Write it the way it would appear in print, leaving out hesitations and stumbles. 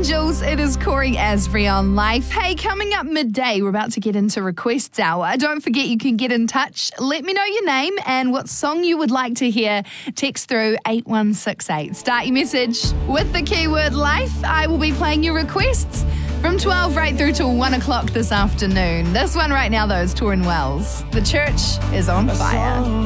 Angels, it is Corey Asbury on Life. Hey, coming up midday, we're about to get into Requests Hour. Don't forget you can get in touch. Let me know your name and what song you would like to hear. Text through 8168. Start your message with the keyword Life. I will be playing your requests from 12 right through till 1 o'clock this afternoon. This one right now, though, is Torrin Wells. The church is on fire.